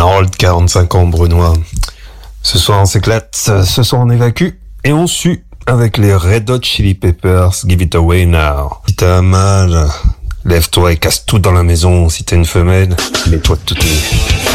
Harold, 45 ans, brunois. Ce soir on s'éclate, ce soir on évacue et on sue avec les Red Hot Chili Peppers, Give It Away Now. Si t'as mal, lève-toi et casse tout dans la maison. Si t'es une femelle, mets-toi toute nue.